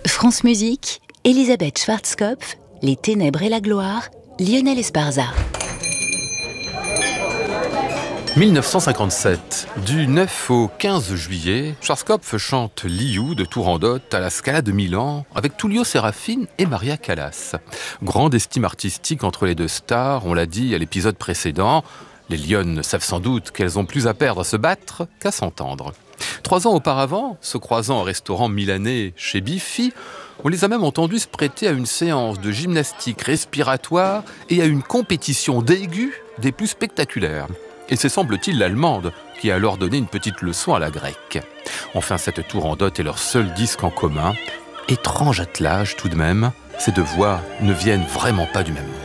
France Musique, Elisabeth Schwarzkopf, Les Ténèbres et la Gloire, Lionel Esparza. 1957, du 9 au 15 juillet, Schwarzkopf chante Liu de Turandot à la Scala de Milan avec Tullio Serafin et Maria Callas. Grande estime artistique entre les deux stars, on l'a dit à l'épisode précédent. Les lionnes savent sans doute qu'elles ont plus à perdre à se battre qu'à s'entendre. 3 ans auparavant, se croisant au restaurant milanais chez Biffi, on les a même entendus se prêter à une séance de gymnastique respiratoire et à une compétition d'aigus des plus spectaculaires. Et c'est semble-t-il l'Allemande qui a alors donné une petite leçon à la Grecque. Enfin, cette Turandot est leur seul disque en commun. Étrange attelage tout de même, ces deux voix ne viennent vraiment pas du même monde.